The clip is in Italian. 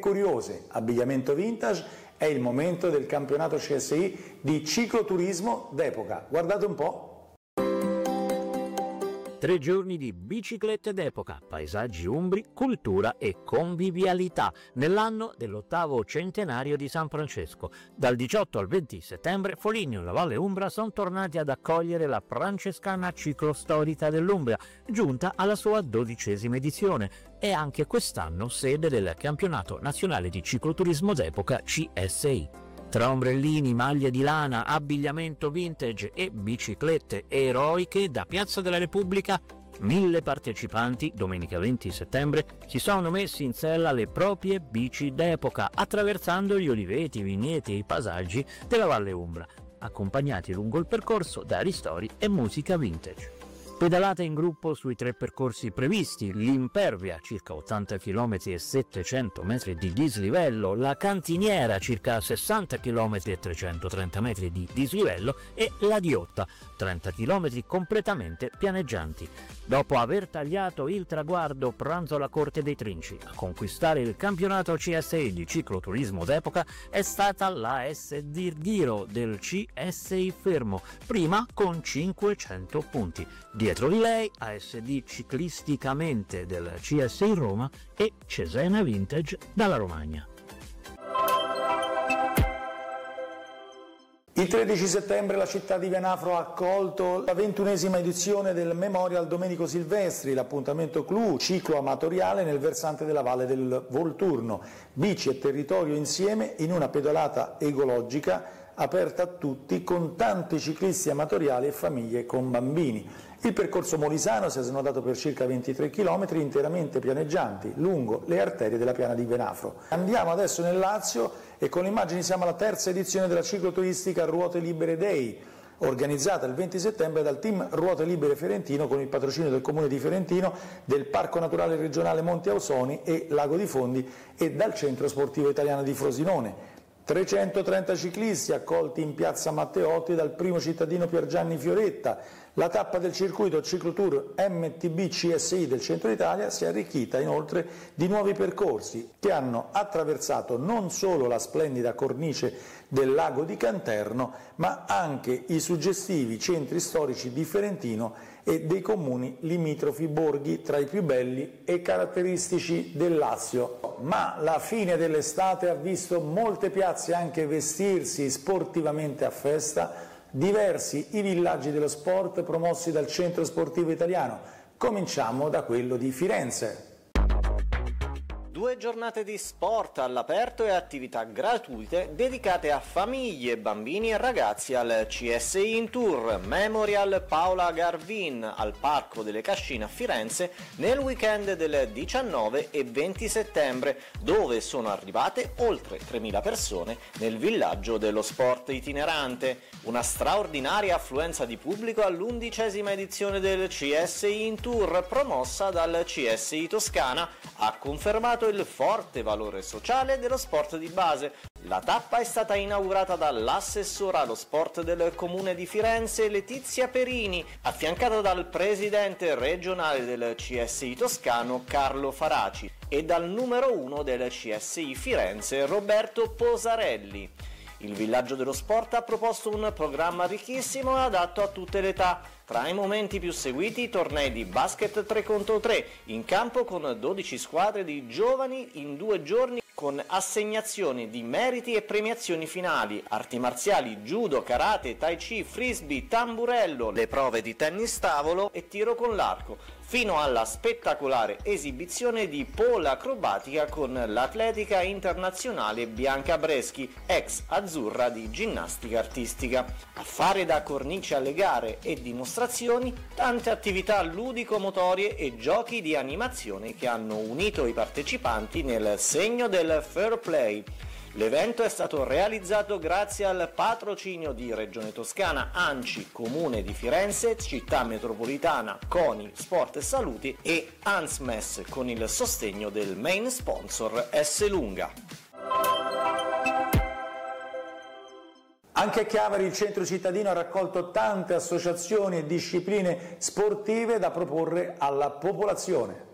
curiose. Abbigliamento vintage, è il momento del campionato CSI di cicloturismo d'epoca. Guardate un po'. 3 giorni di biciclette d'epoca, paesaggi umbri, cultura e convivialità nell'anno dell'8° centenario di San Francesco. Dal 18 al 20 settembre Foligno e la Valle Umbra sono tornati ad accogliere la Francescana Ciclostorica dell'Umbria, giunta alla sua 12ª edizione e anche quest'anno sede del Campionato Nazionale di Cicloturismo d'Epoca CSI. Tra ombrellini, maglie di lana, abbigliamento vintage e biciclette eroiche da Piazza della Repubblica, 1000 partecipanti, domenica 20 settembre, si sono messi in sella le proprie bici d'epoca, attraversando gli oliveti, i vigneti e i paesaggi della Valle Umbra, accompagnati lungo il percorso da ristori e musica vintage. Pedalate in gruppo sui 3 percorsi previsti: l'impervia, circa 80 km e 700 metri di dislivello, la cantiniera, circa 60 km e 330 metri di dislivello, e la diotta, 30 km completamente pianeggianti. Dopo aver tagliato il traguardo pranzo alla Corte dei Trinci, a conquistare il campionato CSI di cicloturismo d'epoca è stata la SD Giro del CSI Fermo, prima con 500 punti. Dietro di lei ASD Ciclisticamente del CSI Roma e Cesena Vintage dalla Romagna. Il 13 settembre la città di Venafro ha accolto la 21ª edizione del Memorial Domenico Silvestri, l'appuntamento clou ciclo amatoriale nel versante della Valle del Volturno, bici e territorio insieme in una pedalata ecologica aperta a tutti con tanti ciclisti amatoriali e famiglie con bambini. Il percorso molisano si è snodato per circa 23 km interamente pianeggianti lungo le arterie della piana di Venafro. Andiamo adesso nel Lazio e con le immagini siamo alla 3ª edizione della cicloturistica Ruote Libere Day, organizzata il 20 settembre dal team Ruote Libere Ferentino con il patrocinio del Comune di Ferentino, del Parco Naturale Regionale Monti Ausoni e Lago di Fondi e dal Centro Sportivo Italiano di Frosinone. 330 ciclisti accolti in piazza Matteotti dal primo cittadino Piergianni Fioretta. La tappa del circuito ciclotour MTB CSI del Centro Italia si è arricchita inoltre di nuovi percorsi che hanno attraversato non solo la splendida cornice del lago di Canterno, ma anche i suggestivi centri storici di Ferentino e dei comuni limitrofi borghi tra i più belli e caratteristici del Lazio. Ma la fine dell'estate ha visto molte piazze anche vestirsi sportivamente a festa, diversi i villaggi dello sport promossi dal Centro Sportivo Italiano. Cominciamo da quello di Firenze. 2 giornate di sport all'aperto e attività gratuite dedicate a famiglie, bambini e ragazzi al CSI in Tour Memorial Paola Garvin al Parco delle Cascine a Firenze nel weekend del 19 e 20 settembre, dove sono arrivate oltre 3.000 persone nel villaggio dello sport itinerante. Una straordinaria affluenza di pubblico all'11ª edizione del CSI in Tour promossa dal CSI Toscana ha confermato il forte valore sociale dello sport di base. La tappa è stata inaugurata dall'assessora allo sport del Comune di Firenze Letizia Perini, affiancata dal presidente regionale del CSI toscano Carlo Faraci e dal numero 1 del CSI Firenze Roberto Posarelli. Il villaggio dello sport ha proposto un programma ricchissimo e adatto a tutte le età. Tra i momenti più seguiti i tornei di basket 3 contro 3 in campo con 12 squadre di giovani in 2 giorni con assegnazioni di meriti e premiazioni finali, arti marziali, judo, karate, tai chi, frisbee, tamburello, le prove di tennis tavolo e tiro con l'arco, fino alla spettacolare esibizione di pole acrobatica con l'atletica internazionale Bianca Breschi, ex azzurra di ginnastica artistica. A fare da cornice alle gare e dimostrazioni, tante attività ludico-motorie e giochi di animazione che hanno unito i partecipanti nel segno del fair play. L'evento è stato realizzato grazie al patrocinio di Regione Toscana, ANCI, Comune di Firenze, Città Metropolitana, CONI, Sport e Salute e ANSMES con il sostegno del main sponsor Esselunga. Anche a Chiavari il centro cittadino ha raccolto tante associazioni e discipline sportive da proporre alla popolazione.